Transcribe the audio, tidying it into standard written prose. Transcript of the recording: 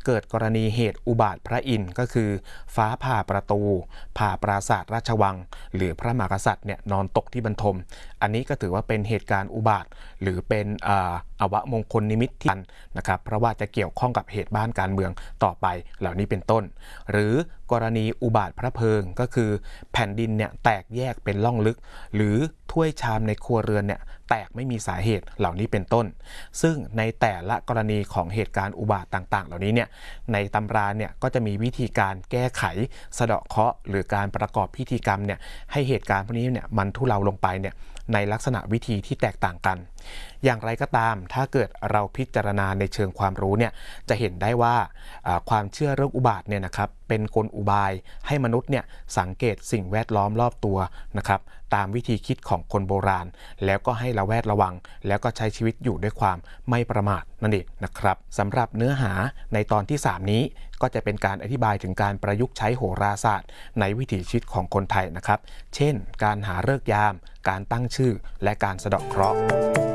เกิดกรณีเหตุอุบาทพระอินทร์ก็คือฟ้าผ่าประตูผ่าปราสาทราชวังหรือพระมหากษัตริย์เนี่ยนอนตกที่บรรทมอันนี้ก็ถือว่าเป็นเหตุการณ์อุบาทหรือเป็นอวมงคลนิมิตที่นะครับเพราะว่าจะเกี่ยวข้องกับเหตุบ้านการเมืองต่อไปเหล่านี้เป็นต้นหรือกรณีอุบาทพระเพลิงก็คือแผ่นดินเนี่ยแตกแยกเป็นร่องลึกหรือถ้วยชามในครัวเรือนเนี่ยแตกไม่มีสาเหตุเหล่านี้เป็นต้นซึ่งในแต่ละกรณีของเหตุการณ์อุบาทต่างๆเหล่านี้เนี่ยในตำราเนี่ยก็จะมีวิธีการแก้ไขสะเดาะเคราะห์หรือการประกอบพิธีกรรมเนี่ยให้เหตุการณ์พวกนี้เนี่ยมันทุเลาลงไปเนี่ยในลักษณะวิธีที่แตกต่างกันอย่างไรก็ตามถ้าเกิดเราพิจารณาในเชิงความรู้เนี่ยจะเห็นได้ว่าความเชื่อเรื่องอุบาทเนี่ยนะครับเป็นกลอุบายให้มนุษย์เนี่ยสังเกตสิ่งแวดล้อมรอบตัวนะครับตามวิธีคิดของคนโบราณแล้วก็ให้ระแวดระวังแล้วก็ใช้ชีวิตอยู่ด้วยความไม่ประมาทนั่นเองนะครับสำหรับเนื้อหาในตอนที่3นี้ก็จะเป็นการอธิบายถึงการประยุกต์ใช้โหราศาสตร์ในวิถีชีวิตของคนไทยนะครับเช่นการหาฤกษ์ยามการตั้งชื่อและการสะเดาะเคราะห์